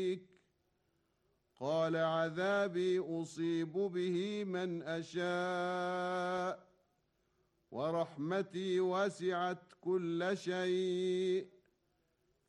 قال عذابي أصيب به من أشاء ورحمتي وسعت كل شيء